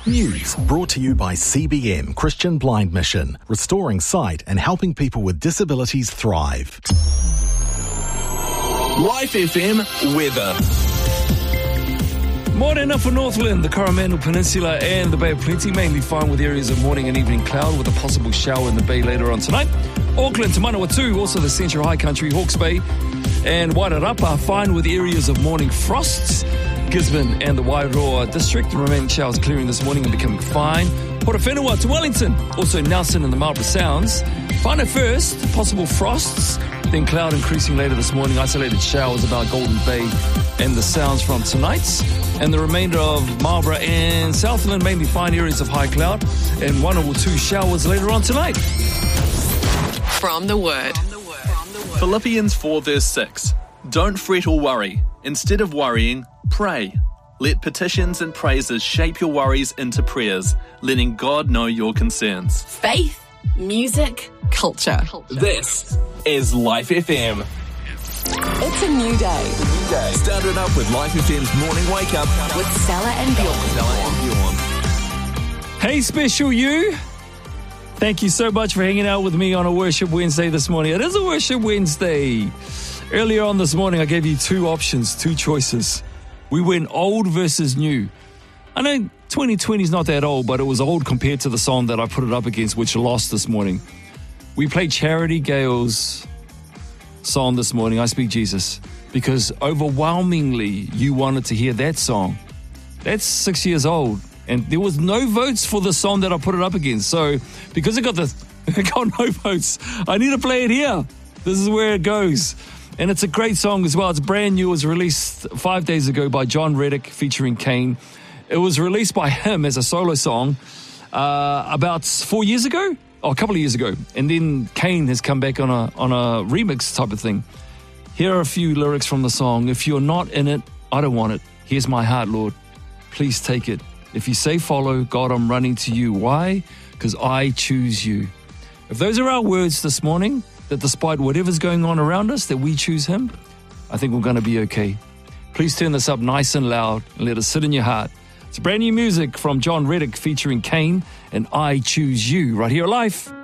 News brought to you by CBM Christian Blind Mission, restoring sight and helping people with disabilities thrive. Life FM weather. Morning up for Northland, the Coromandel Peninsula and the Bay of Plenty, mainly fine with areas of morning and evening cloud with a possible shower in the Bay later on tonight. Auckland to Manawatu, also the Central High Country, Hawke's Bay and Wairarapa, fine with areas of morning frosts. Gisborne and the Wairoa district, the remaining showers clearing this morning and becoming fine. Portowhenua to Wellington, also Nelson and the Marlborough Sounds. Fine at first, possible frosts, then cloud increasing later this morning. Isolated showers about Golden Bay and the Sounds from tonight. And the remainder of Marlborough and Southland, mainly fine areas of high cloud and 1 or 2 showers later on tonight. From the Word. Philippians 4 verse 6. Don't fret or worry. Instead of worrying, pray. Let petitions and praises shape your worries into prayers, letting God know your concerns. Faith, music, culture. This is Life FM. It's a new day. Start it up with Life FM's Morning Wake Up With Stella and Bjorn. Hey, special you. Thank you so much for hanging out with me on a Worship Wednesday this morning. It is a Worship Wednesday. Earlier on this morning, I gave you 2 options, 2 choices. We went old versus new. I know 2020 is not that old, but it was old compared to the song that I put it up against, which lost this morning. We played Charity Gale's song this morning, I Speak Jesus, because overwhelmingly you wanted to hear that song. That's 6 years old, and there was no votes for the song that I put it up against. So because it got no votes, I need to play it here. This is where it goes. And it's a great song as well. It's brand new. It was released 5 days ago by John Reddick featuring Kane. It was released by him as a solo song about 4 years ago, or a couple of years ago. And then Kane has come back on a remix type of thing. Here are a few lyrics from the song. If you're not in it, I don't want it. Here's my heart, Lord. Please take it. If you say follow, God, I'm running to you. Why? Because I choose you. If those are our words this morning, that despite whatever's going on around us, that we choose him, I think we're going to be okay. Please turn this up nice and loud and let it sit in your heart. It's brand new music from John Reddick featuring Kane and I Choose You right here at Life.